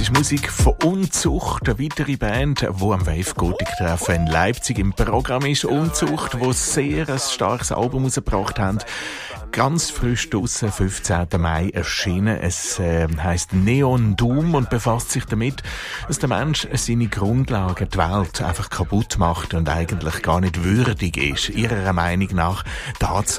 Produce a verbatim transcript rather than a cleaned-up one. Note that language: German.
ist Musik von Unzucht, eine weitere Band, die am Wave Gothic Treffen in Leipzig im Programm ist. Unzucht, die sehr ein starkes Album rausgebracht haben. Ganz frisch draussen, fünfzehnten Mai erschienen. Es äh, heisst Neon Doom und befasst sich damit, dass der Mensch seine Grundlagen, die Welt, einfach kaputt macht und eigentlich gar nicht würdig ist, ihrer Meinung nach, das